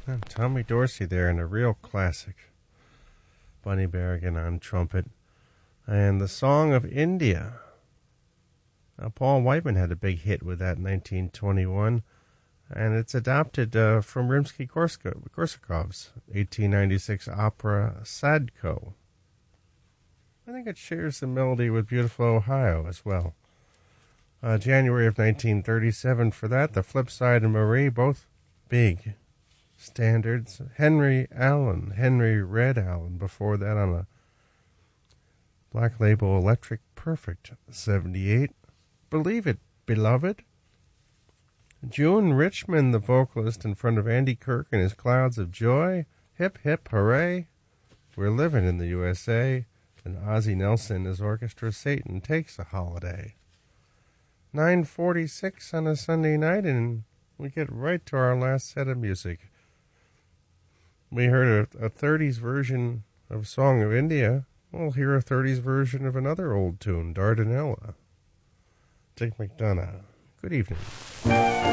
And Tommy Dorsey there in a real classic. Bunny Berrigan on trumpet. And the Song of India. Now, Paul Whiteman had a big hit with that in 1921. And it's adopted from Rimsky-Korsakov's 1896 opera Sadko. I think it shares the melody with Beautiful Ohio as well. January of 1937 for that. The Flip Side and Marie, both big standards. Henry Red Allen, before that on a Black Label Electric Perfect 78. Believe It, Beloved. June Richmond, the vocalist, in front of Andy Kirk and his Clouds of Joy. Hip, hip, hooray. We're living in the USA. And Ozzie Nelson, his orchestra, Satan Takes a Holiday. 9:46 on a Sunday night, and we get right to our last set of music. We heard a 30s version of Song of India. We'll hear a 30s version of another old tune, Dardanella. Dick McDonough. Good evening.